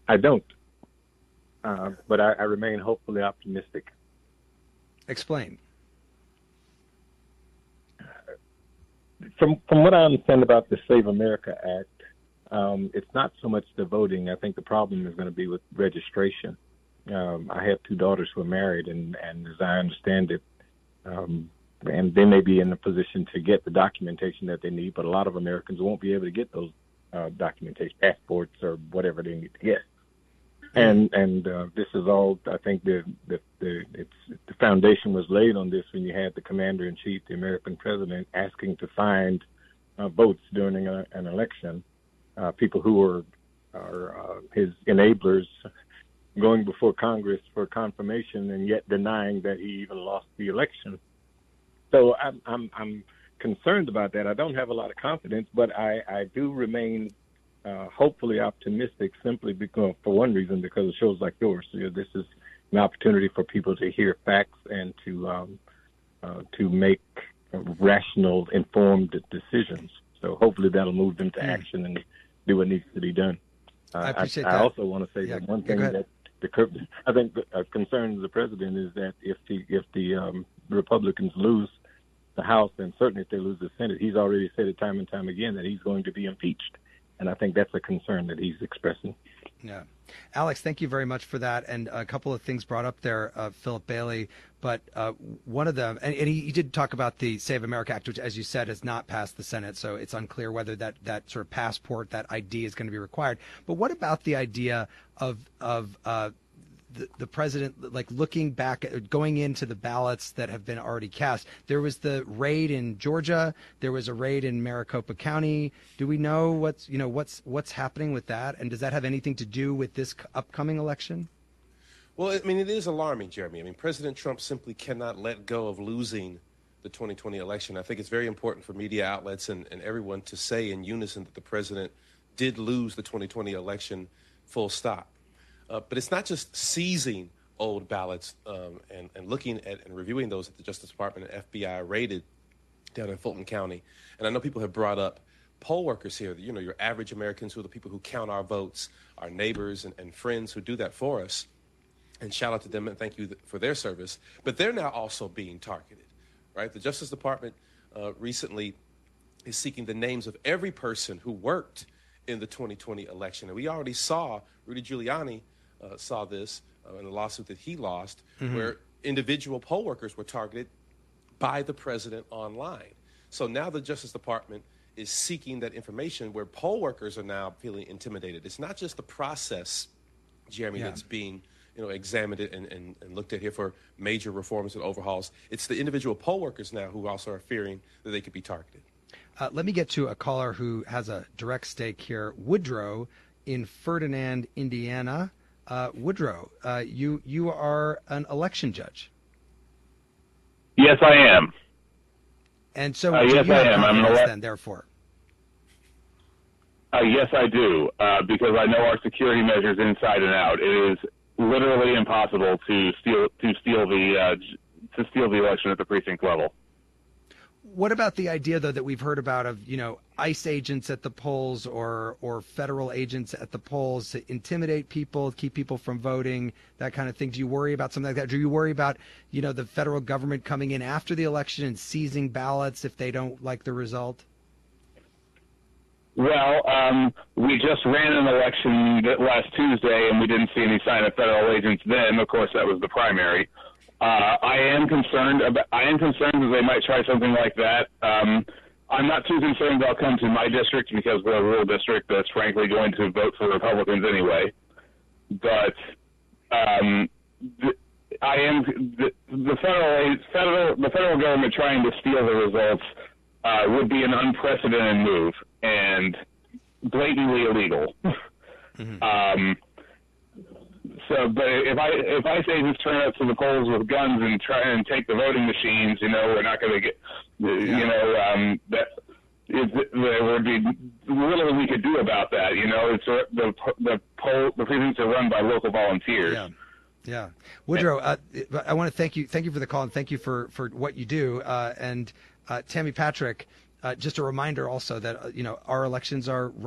I don't, but I remain hopefully optimistic. Explain. From what I understand about the Save America Act, it's not so much the voting. I think the problem is going to be with registration. I have two daughters who are married, and as I understand it, and they may be in a position to get the documentation that they need, but a lot of Americans won't be able to get those documentation, passports, or whatever they need to get. And this is all. I think the foundation was laid on this when you had the commander in chief, the American president, asking to find votes during an election, people who are his enablers, going before Congress for confirmation, and yet denying that he even lost the election. So I'm concerned about that. I don't have a lot of confidence, but I do remain hopefully optimistic, simply because, for one reason, because of shows like yours. This is an opportunity for people to hear facts and to make rational, informed decisions. So hopefully that'll move them to action and do what needs to be done. I appreciate that. I also want to say that one thing that I think concerns the president is that if the Republicans lose the House, and certainly if they lose the Senate, he's already said it time and time again that he's going to be impeached. And I think that's a concern that he's expressing. Yeah. Alex, thank you very much for that. And a couple of things brought up there, Philip Bailey. But one of them, and he did talk about the Save America Act, which, as you said, has not passed the Senate. So it's unclear whether that sort of passport, that ID is going to be required. But what about the idea of the president, like, looking back at going into the ballots that have been already cast? There was the raid in Georgia. There was a raid in Maricopa County. Do we know what's happening with that? And does that have anything to do with this upcoming election? Well, I mean, it is alarming, Jeremy. I mean, President Trump simply cannot let go of losing the 2020 election. I think it's very important for media outlets and everyone to say in unison that the president did lose the 2020 election, full stop. But it's not just seizing old ballots and looking at and reviewing those that the Justice Department and FBI raided down in Fulton County. And I know people have brought up poll workers here, your average Americans, who are the people who count our votes, our neighbors and friends who do that for us. And shout out to them and thank you for their service. But they're now also being targeted, right? The Justice Department recently is seeking the names of every person who worked in the 2020 election. And we already saw Rudy Giuliani saw this in the lawsuit that he lost, where individual poll workers were targeted by the president online. So now the Justice Department is seeking that information, where poll workers are now feeling intimidated. It's not just the process, Jeremy, that's being examined and looked at here for major reforms and overhauls. It's the individual poll workers now who also are fearing that they could be targeted. Let me get to a caller who has a direct stake here. Woodrow in Ferdinand, Indiana. Woodrow, you are an election judge. Yes, I am. And so yes, I am. I'm then, therefore. Yes, I do, because I know our security measures inside and out. It is literally impossible to steal the election at the precinct level. What about the idea, though, that we've heard about of, ICE agents at the polls or federal agents at the polls to intimidate people, keep people from voting, that kind of thing? Do you worry about something like that? Do you worry about, the federal government coming in after the election and seizing ballots if they don't like the result? Well, we just ran an election last Tuesday, and we didn't see any sign of federal agents then. Of course, that was the primary. I am concerned that they might try something like that. I'm not too concerned they'll come to my district, because we're a rural district that's frankly going to vote for Republicans anyway. But the federal government trying to steal the results would be an unprecedented move and blatantly illegal. But if ICE agents turn up to the polls with guns and try and take the voting machines, we're not going to get, there would be little we could do about that. It's the precincts are run by local volunteers. Yeah. Woodrow, I want to thank you for the call, and thank you for what you do. And Tammy Patrick, just a reminder also that our elections are